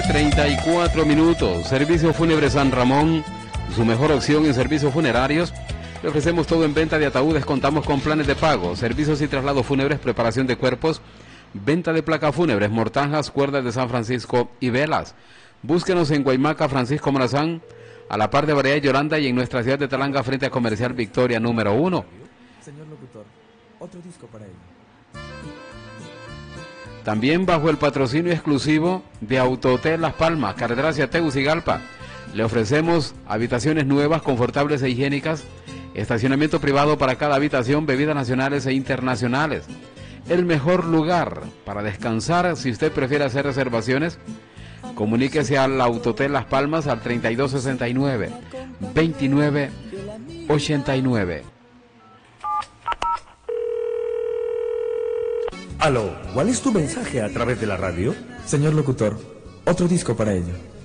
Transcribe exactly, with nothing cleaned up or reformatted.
treinta y cuatro minutos. Servicio Fúnebre San Ramón, su mejor opción en servicios funerarios. Le ofrecemos todo en venta de ataúdes, contamos con planes de pago, servicios y traslados fúnebres, preparación de cuerpos, venta de placas fúnebres, mortajas, cuerdas de San Francisco y velas. Búsquenos en Guaymaca, Francisco Morazán, a la par de Variedad y Yolanda, y en nuestra ciudad de Talanga, frente a Comercial Victoria número uno. Señor locutor, otro disco para él. También bajo el patrocinio exclusivo de Autohotel Las Palmas, carretera hacia Tegucigalpa, le ofrecemos habitaciones nuevas, confortables e higiénicas, estacionamiento privado para cada habitación, bebidas nacionales e internacionales. El mejor lugar para descansar, si usted prefiere hacer reservaciones, comuníquese al Autohotel Las Palmas al treinta y dos sesenta y nueve, veintinueve ochenta y nueve. Aló, ¿cuál es tu mensaje a través de la radio? Señor locutor, otro disco para ello.